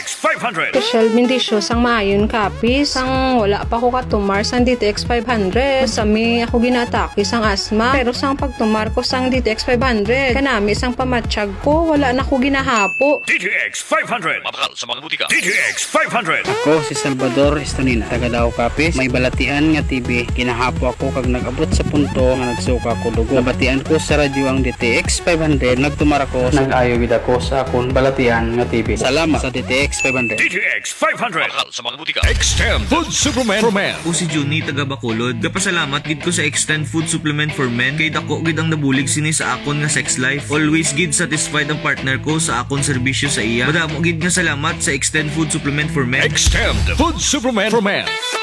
DTX 500. Special bendisyo sang maayon kapis. Sang wala pa ko katumar sang DTX 500. Sami ako ginataki sang asma. Pero sang pagtumar ko sang DTX 500. Kanami sang pamatsyag ko. Wala na ko ginahapo. DTX 500. Mabakal sa mga butika. DTX 500. Ako si Salvador Estonina, taga Davao Kapis. May balatian nga TV. Kinahapo ako kag nag-abot sa punto nga nagsuka ko dugo. Nabatian ko sa radyo ang DTX 500. Nagtumar ako. Nag-ayo gid ako sa akong balatian nga TV. Salamat sa DTX 500. DTX 500. Mabakal sa mga butika. Extend Food Supplement for Men. Ako si Juni taga Bacolod. Kapasalamat gid ko sa Extend Food Supplement for Men kay dako gid ang nabulig sini sa akon nga sex life. Always gid satisfied ang partner ko sa akon serbisyo sa iya. Madamo gid nga salamat sa Extend Food Supplement for Men. Extend Food Supplement for Men.